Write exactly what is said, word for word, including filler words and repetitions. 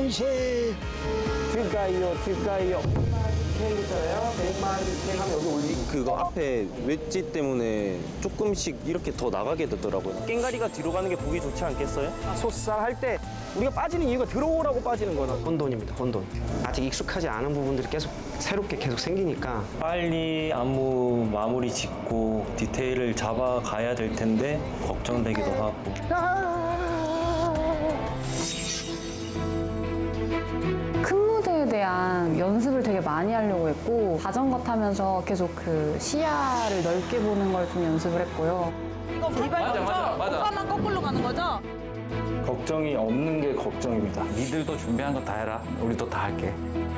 만세. 들까요, 들까요. 케이크 있잖아요. 백만 케이크 하면 여기 올리고. 그거 앞에 웨지 때문에 조금씩 이렇게 더 나가게 되더라고요. 깽가리가 뒤로 가는 게 보기 좋지 않겠어요? 솥살 할 때 우리가 빠지는 이유가 들어오라고 빠지는 거는 혼돈입니다, 혼돈. 아직 익숙하지 않은 부분들이 계속 새롭게 계속 생기니까 빨리 안무 마무리 짓고 디테일을 잡아가야 될 텐데 걱정되기도 하고. 큰 무대에 대한 연습을 되게 많이 하려고 했고 자전거 타면서 계속 그 시야를 넓게 보는 걸 좀 연습을 했고요. 이거 불발 맞아, 먼저 맞아, 맞아. 오빠만 거꾸로 가는 거죠? 걱정이 없는 게 걱정입니다. 니들도 준비한 거 다 해라. 우리도 다 할게.